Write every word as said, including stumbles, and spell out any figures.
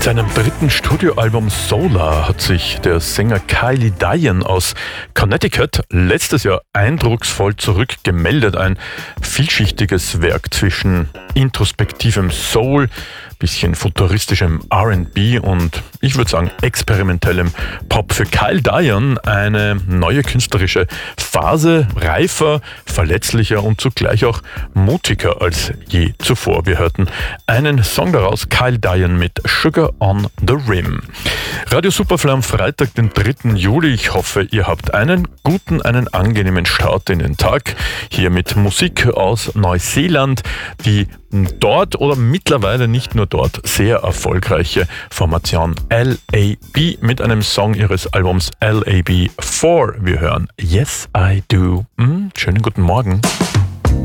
Mit seinem dritten Studioalbum Solar hat sich der Sänger Kylie Diane aus Connecticut letztes Jahr eindrucksvoll zurückgemeldet. Ein vielschichtiges Werk zwischen introspektivem Soul, bisschen futuristischem R and B und ich würde sagen experimentellem Pop. Für Kylie Diane eine neue künstlerische Phase, reifer, verletzlicher und zugleich auch mutiger als je zuvor. Wir hörten einen Song daraus, Kylie Diane mit Sugar on the Rim. Radio Superfly am Freitag, den dritten Juli. Ich hoffe, ihr habt einen guten, einen angenehmen Start in den Tag. Hier mit Musik aus Neuseeland, die dort oder mittlerweile nicht nur dort sehr erfolgreiche Formation L A B mit einem Song ihres Albums L A B vier. Wir hören Yes I Do. Hm, schönen guten Morgen.